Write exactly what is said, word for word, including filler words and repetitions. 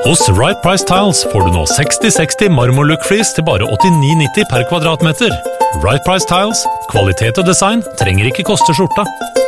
Hos Right Price Tiles får du nå seksti seksti marmorlook-flis til bare åttini nitti per kvadratmeter. Right Price Tiles, kvalitet og design trenger ikke koste skjorta.